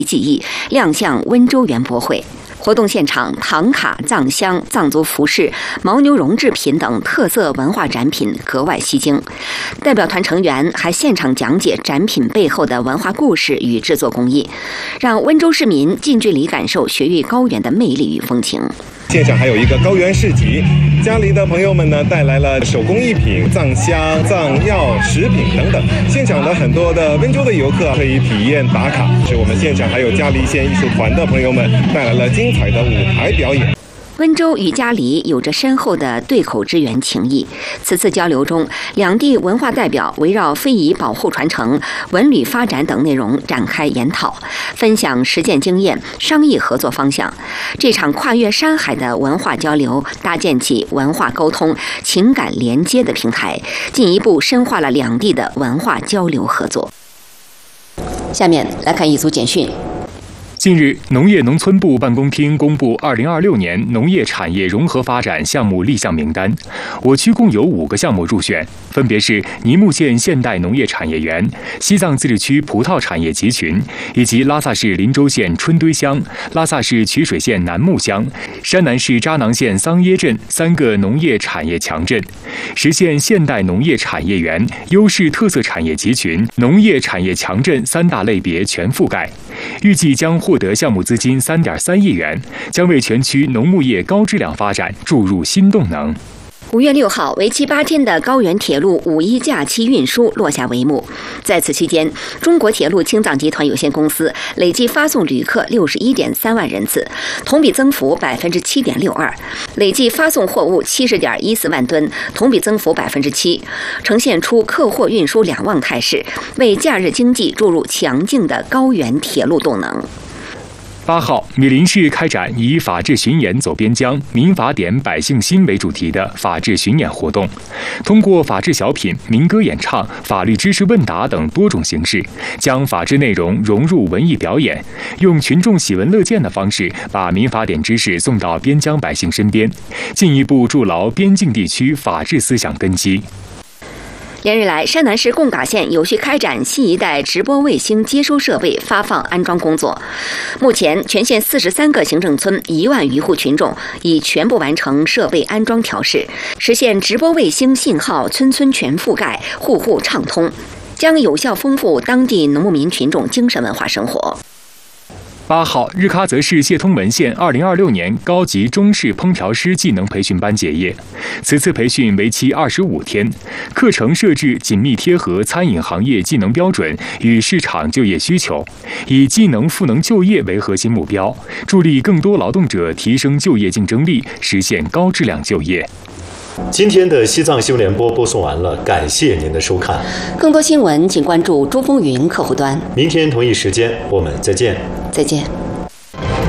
技艺亮相温州园博会。活动现场，唐卡、藏香、藏族服饰、牦牛绒制品等特色文化展品格外吸睛。代表团成员还现场讲解展品背后的文化故事与制作工艺，让温州市民近距离感受雪域高原的魅力与风情。 现场还有一个高原市集，家里的朋友们呢带来了手工艺品、藏香、藏药、食品等等。现场的很多的温州的游客可以体验打卡。是我们现场还有嘉黎县艺术团的朋友们带来了精彩的舞台表演。 温州与嘉黎有着深厚的对口支援情谊。此次交流中，两地文化代表围绕非遗保护传承、文旅发展等内容展开研讨，分享实践经验、商议合作方向。这场跨越山海的文化交流，搭建起文化沟通、情感连接的平台，进一步深化了两地的文化交流合作。下面来看一组简讯。 近日，农业农村部办公厅公布2026年农业产业融合发展项目立项名单，我区共有5个项目入选，分别是尼木县现代农业产业园、西藏自治区葡萄产业集群，以及拉萨市林州县春堆乡、拉萨市曲水县南木乡、山南市扎囊县桑耶镇3个农业产业强镇，实现现代农业产业园、优势特色产业集群、农业产业强镇3大类别全覆盖。预计将获得项目资金3.3亿元，将为全区农牧业高质量发展注入新动能。 5月6号，为期8天的高原铁路5·1假期运输落下帷幕。在此期间，中国铁路青藏集团有限公司累计发送旅客61.3万人次，同比增幅7.62%，累计发送货物70.14万吨，同比增幅7%，呈现出客货运输两旺态势，为假日经济注入强劲的高原铁路动能。 8号，米林市开展以法治巡演走边疆、民法典百姓心为主题的法治巡演活动，通过法治小品、民歌演唱、法律知识问答等多种形式，将法治内容融入文艺表演，用群众喜闻乐见的方式，把民法典知识送到边疆百姓身边，进一步筑牢边境地区法治思想根基。 连日来，山南市贡嘎县有序开展新一代直播卫星接收设备发放安装工作。目前，全县43个行政村1万余户群众已全部完成设备安装调试，实现直播卫星信号村村全覆盖、户户畅通，将有效丰富当地农牧民群众精神文化生活。 8号，日喀则市谢通门县2026年高级中式烹调师技能培训班结业。此次培训为期25天，课程设置紧密贴合餐饮行业技能标准与市场就业需求，以技能赋能就业为核心目标，助力更多劳动者提升就业竞争力，实现高质量就业。 今天的西藏新闻联播播送完了，感谢您的收看。 更多新闻请关注珠风云客户端。 明天同一时间我们再见。 再见。